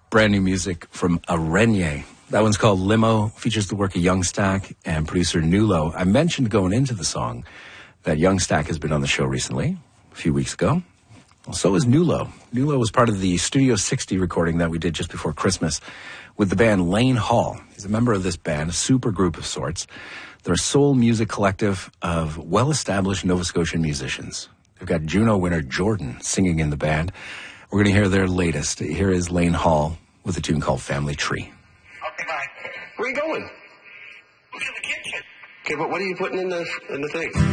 Brand new music from Araignée. That one's called Limo, features the work of Young Stack and producer Nulo. I mentioned going into the song that Young Stack has been on the show recently, a few weeks ago. Well, so is Nulo. Nulo was part of the Studio 60 recording that we did just before Christmas with the band Lane Hall. He's a member of this band, a super group of sorts. They're a soul music collective of well-established Nova Scotian musicians. They've got Juno winner Jordan singing in the band. We're going to hear their latest. Here is Lane Hall with a tune called Family Tree. Okay, bye. Where are you going? To the kitchen. Okay, but what are you putting in the thing?